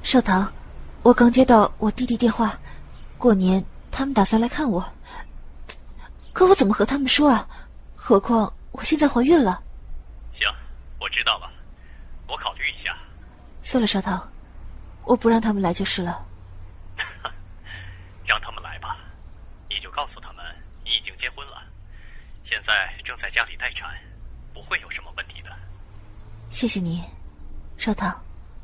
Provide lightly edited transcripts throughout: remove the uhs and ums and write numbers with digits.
少棠，我刚接到我弟弟电话，过年他们打算来看我，可我怎么和他们说啊？何况我现在怀孕了。 行，我知道了，我考虑一下。 算了，少棠，我不让他们来就是了。 让他们来吧，你就告诉他们你已经结婚了，现在正在家里待产，不会有什么问题的。 谢谢你，少棠。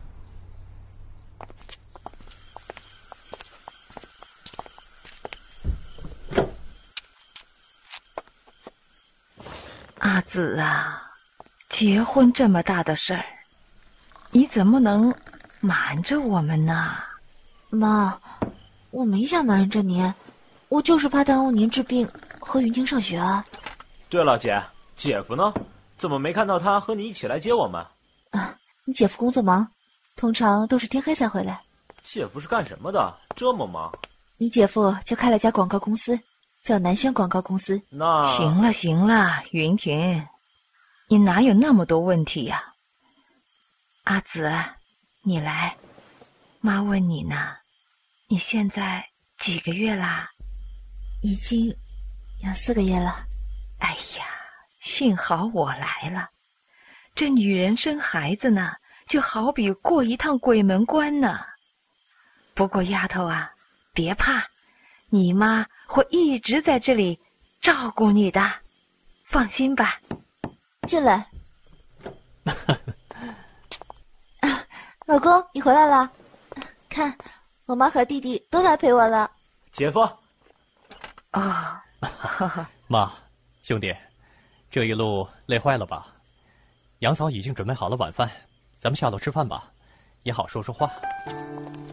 阿紫啊，结婚这么大的事儿，你怎么能瞒着我们呢？ 妈，我没想瞒着您，我就是怕耽误您治病和云清上学啊。 对了，姐，姐夫呢？怎么没看到他和你一起来接我们？ 你姐夫工作忙，通常都是天黑才回来。 姐夫是干什么的？这么忙？ 你姐夫就开了家广告公司，叫南轩广告公司。 那行了，云婷，你哪有那么多问题呀？阿紫，你来，妈问你呢，你现在几个月啦？ 已经养4个月了。 哎呀，幸好我来了。这女人生孩子呢，就好比过一趟鬼门关呢。不过丫头啊，别怕，你妈会一直在这里照顾你的，放心吧。 进来。老公，你回来了。看，我妈和弟弟都来陪我了。 姐夫。 哦， 妈，兄弟，这一路累坏了吧？杨嫂已经准备好了晚饭，咱们下楼吃饭吧，也好说说话。